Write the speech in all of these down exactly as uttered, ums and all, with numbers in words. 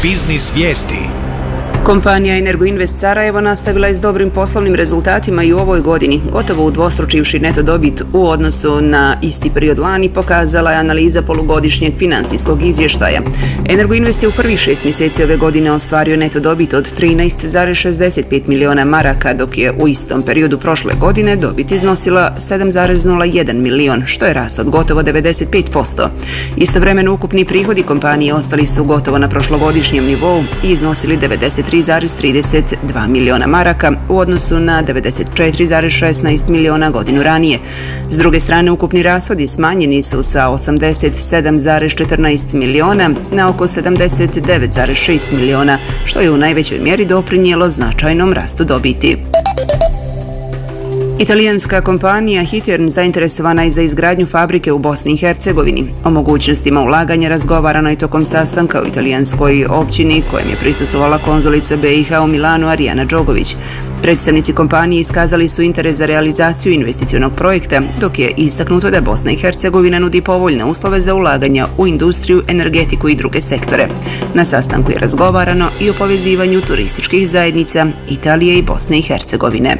Biznis vijesti. Kompanija Energoinvest Sarajevo nastavila je s dobrim poslovnim rezultatima i u ovoj godini, gotovo udvostručivši neto dobit u odnosu na isti period lani, pokazala je analiza polugodišnjeg financijskog izvještaja. Energoinvest je u prvih šest mjeseci ove godine ostvario neto dobit od trinaest zarez šezdeset pet miliona maraka, dok je u istom periodu prošle godine dobit iznosila sedam zarez nula jedan milion, što je rast od gotovo devedeset pet posto. Istovremeno ukupni prihodi kompanije ostali su gotovo na prošlogodišnjem nivou i iznosili devedeset tri zarez trideset dva miliona maraka u odnosu na devedeset četiri zarez šesnaest miliona godinu ranije. S druge strane, ukupni rashodi smanjeni su sa osamdeset sedam zarez četrnaest miliona na oko sedamdeset devet zarez šest miliona, što je u najvećoj mjeri doprinijelo značajnom rastu dobiti. Italijanska kompanija Hitern zainteresovana je za izgradnju fabrike u Bosni i Hercegovini. O mogućnostima ulaganja razgovarano je tokom sastanka u italijanskoj općini kojem je prisustvovala konzulica B i H u Milanu Arijana Đogović. Predstavnici kompanije iskazali su interes za realizaciju investicionog projekta, dok je istaknuto da Bosna i Hercegovina nudi povoljne uslove za ulaganja u industriju, energetiku i druge sektore. Na sastanku je razgovarano i o povezivanju turističkih zajednica Italije i Bosne i Hercegovine.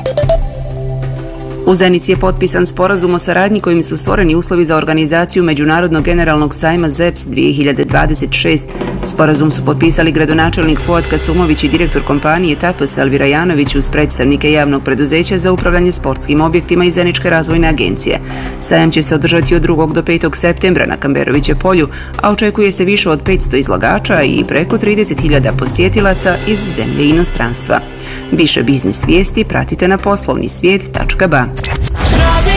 U Zenici je potpisan sporazum o saradnji kojim su stvoreni uslovi za organizaciju Međunarodnog generalnog sajma Z E P S dvije hiljade dvadeset šest. Sporazum su potpisali gradonačelnik Fuad Kasumović i direktor kompanije T A P S Elvira Janović uz predstavnike javnog preduzeća za upravljanje sportskim objektima i Zeničke razvojne agencije. Sajam će se održati od drugog do petog septembra na Kamberoviće polju, a očekuje se više od petsto izlagača i preko trideset hiljada posjetilaca iz zemlje i inostranstva. Više biznis vijesti pratite na poslovni svijet tačka ba.